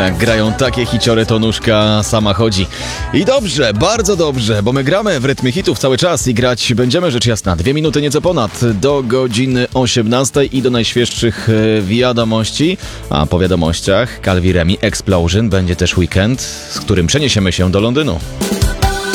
jak grają takie hiciory, to nóżka sama chodzi. I dobrze, bardzo dobrze, bo my gramy w rytmie hitów cały czas i grać będziemy rzecz jasna 2 minuty nieco ponad do godziny 18 i do najświeższych wiadomości. A po wiadomościach Calvi Remi Explosion, będzie też weekend, z którym przeniesiemy się do Londynu.